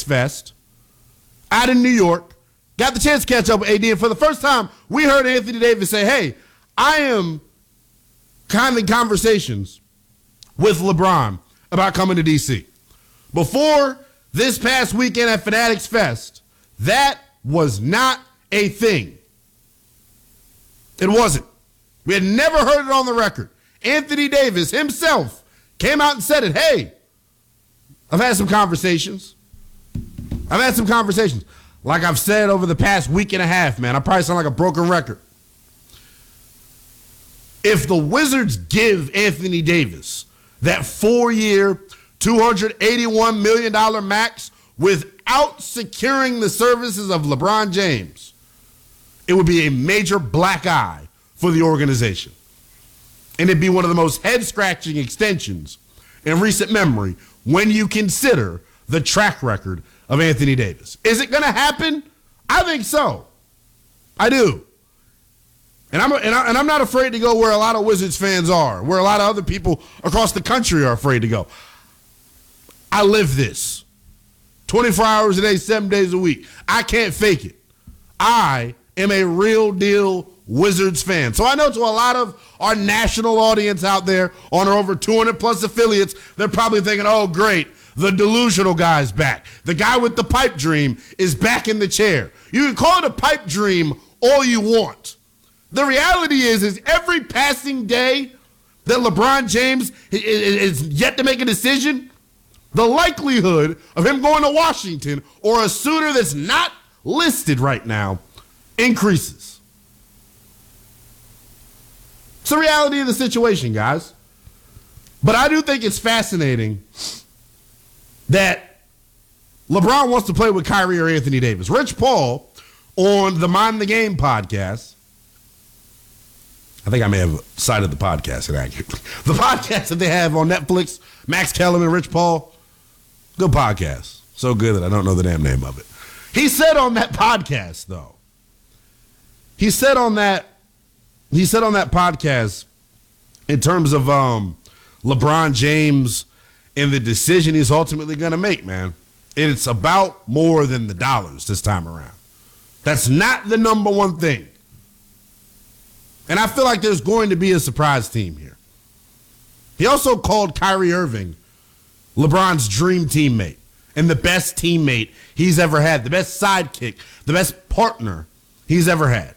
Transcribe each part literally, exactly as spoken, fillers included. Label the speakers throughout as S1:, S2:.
S1: Fest out in New York. Got the chance to catch up with A D, and for the first time, we heard Anthony Davis say, hey, I am kind of in conversations with LeBron about coming to D C. Before this past weekend at Fanatics Fest, that was not a thing. It wasn't. We had never heard it on the record. Anthony Davis himself came out and said it. Hey, I've had some conversations. I've had some conversations. Like I've said over the past week and a half, man, I probably sound like a broken record. If the Wizards give Anthony Davis that four-year, two hundred eighty-one million dollars max without securing the services of LeBron James, it would be a major black eye for the organization. And it'd be one of the most head-scratching extensions in recent memory when you consider the track record of Anthony Davis. Is it going to happen? I think so. I do. And I'm, and, I, and I'm not afraid to go where a lot of Wizards fans are, where a lot of other people across the country are afraid to go. I live this. twenty-four hours a day, seven days a week. I can't fake it. I am a real deal Wizards fan. So I know to a lot of our national audience out there on our over two hundred plus affiliates, they're probably thinking, oh, great, the delusional guy's back. The guy with the pipe dream is back in the chair. You can call it a pipe dream all you want. The reality is, is every passing day that LeBron James is yet to make a decision, the likelihood of him going to Washington or a suitor that's not listed right now increases. It's the reality of the situation, guys. But I do think it's fascinating that LeBron wants to play with Kyrie or Anthony Davis. Rich Paul on the Mind the Game podcast, I think I may have cited the podcast inaccurately. The podcast that they have on Netflix, Max Kellerman, Rich Paul, good podcast. So good that I don't know the damn name of it. He said on that podcast, though, he said on that, he said on that podcast, in terms of um, LeBron James and the decision he's ultimately going to make, man, it's about more than the dollars this time around. That's not the number one thing. And I feel like there's going to be a surprise team here. He also called Kyrie Irving LeBron's dream teammate and the best teammate he's ever had, the best sidekick, the best partner he's ever had.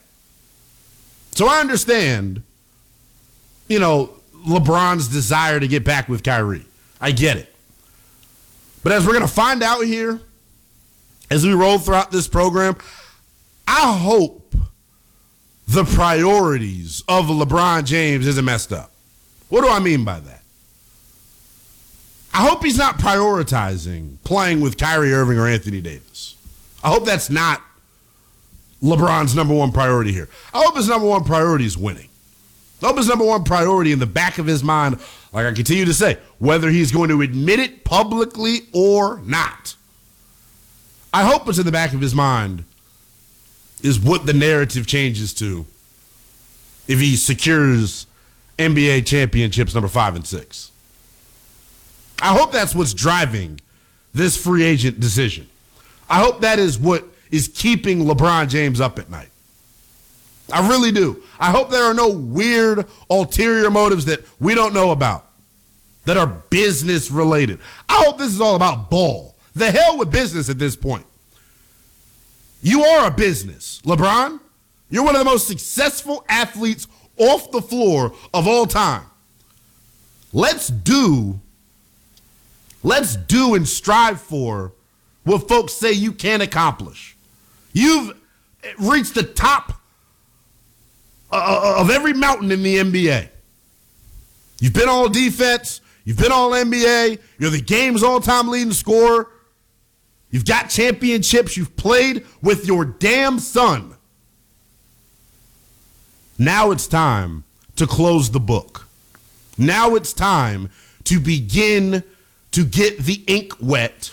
S1: So I understand, you know, LeBron's desire to get back with Kyrie. I get it. But as we're going to find out here, as we roll throughout this program, I hope the priorities of LeBron James isn't messed up. What do I mean by that? I hope he's not prioritizing playing with Kyrie Irving or Anthony Davis. I hope that's not LeBron's number one priority here. I hope his number one priority is winning. I hope his number one priority in the back of his mind, like I continue to say, whether he's going to admit it publicly or not, I hope it's in the back of his mind is what the narrative changes to if he secures N B A championships number five and six. I hope that's what's driving this free agent decision. I hope that is what is keeping LeBron James up at night. I really do. I hope there are no weird ulterior motives that we don't know about that are business related. I hope this is all about ball. The hell with business at this point. You are a business, LeBron. You're one of the most successful athletes off the floor of all time. Let's do, let's do and strive for what folks say you can't accomplish. You've reached the top of every mountain in the N B A. You've been all defense. You've been all N B A. You're the game's all-time leading scorer. You've got championships. You've played with your damn son. Now it's time to close the book. Now it's time to begin to get the ink wet,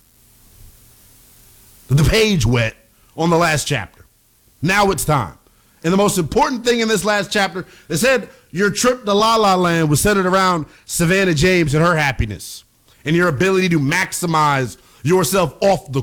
S1: the page wet on the last chapter. Now it's time. And the most important thing in this last chapter, they said your trip to La La Land was centered around Savannah James and her happiness and your ability to maximize yourself off the